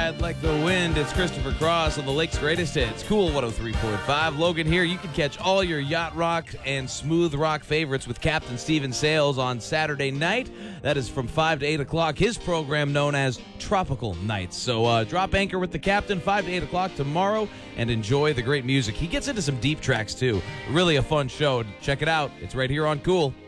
Ride Like the Wind. It's Christopher Cross on the Lake's Greatest Hits. Cool 103.5. Logan here. You can catch all your yacht rock and smooth rock favorites with Captain Steven Sales on Saturday night. That is from 5 to 8 o'clock. His program known as Tropical Nights. So drop anchor with the Captain 5 to 8 o'clock tomorrow and enjoy the great music. He gets into some deep tracks too. Really a fun show. Check it out. It's right here on Cool.